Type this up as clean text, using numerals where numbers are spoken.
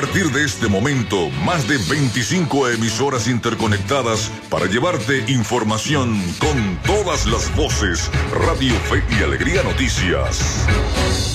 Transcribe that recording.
partir de este momento, más de 25 emisoras interconectadas para llevarte información con todas las voces. Radio Fe y Alegría Noticias.